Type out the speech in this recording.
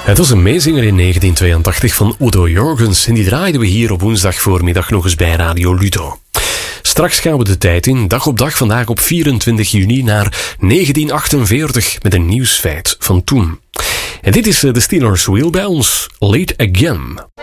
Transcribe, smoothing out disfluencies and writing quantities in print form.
Het was een meezinger in 1982 van Udo Jürgens en die draaiden we hier op woensdagvoormiddag nog eens bij Radio Ludo. Straks gaan we de tijd in, dag op dag, vandaag op 24 juni naar 1948 met een nieuwsfeit van toen. En dit is de Steelers Wheel bij ons, Late Again.